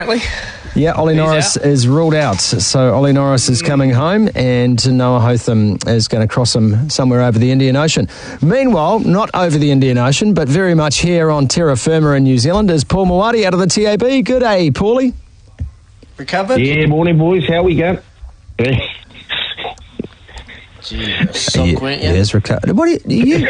Yeah, Ollie Norris is ruled out. So Ollie Norris is coming home and Noah Hotham is going to cross him somewhere over the Indian Ocean. Meanwhile, not over the Indian Ocean, but very much here on terra firma in New Zealand is Paul Mawadi out of the TAB. Good day, Paulie. Recovered? Yeah, morning, boys. How we go? Yes, recovered. What do you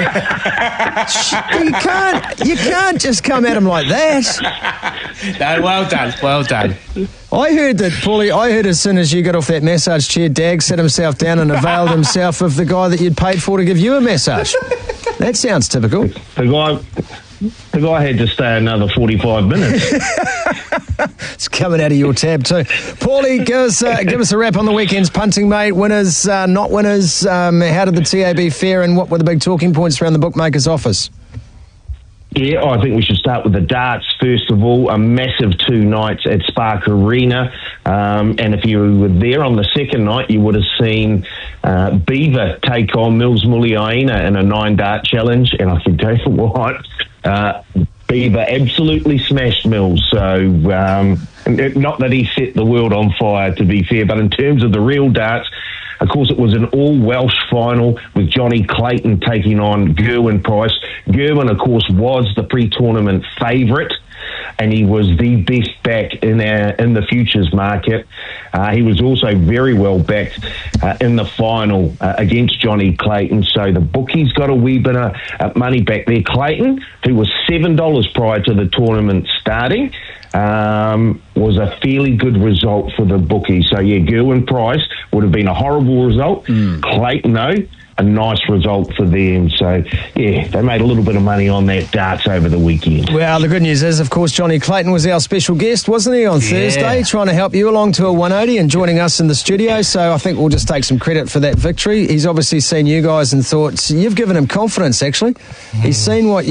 can't just come at him like that. No, well done. I heard that, Paulie, as soon as you got off that massage chair, Dag sat himself down and availed himself of the guy that you'd paid for to give you a massage. That sounds typical. The guy had to stay another 45 minutes. It's coming out of your tab too. Paulie, give us a wrap on the weekend's punting, mate. Winners, not winners. How did the TAB fare and what were the big talking points around the bookmaker's office? Yeah, I think we should start with the darts first of all. A massive 2 nights at Spark Arena. And if you were there on the second night, you would have seen Beaver take on Mills Muliaina in a 9-dart challenge. And I can tell you what, Beaver absolutely smashed Mills. So, not that he set the world on fire, to be fair, but in terms of the real darts, of course, it was an all-Welsh final with Johnny Clayton taking on Gerwyn Price. Gerwyn, of course, was the pre-tournament favourite, and he was the best back in the futures market. He was also very well backed in the final against Johnny Clayton. So the bookies got a wee bit of money back there. Clayton, who was $7 prior to the tournament starting, was a fairly good result for the bookies. So yeah, Gerwyn Price would have been a horrible result. Clayton, though, a nice result for them. So, yeah, they made a little bit of money on that darts over the weekend. Well, the good news is, of course, Johnny Clayton was our special guest, wasn't he, on Thursday, trying to help you along to a 180 and joining us in the studio. So I think we'll just take some credit for that victory. He's obviously seen you guys and thought, you've given him confidence, actually. He's seen what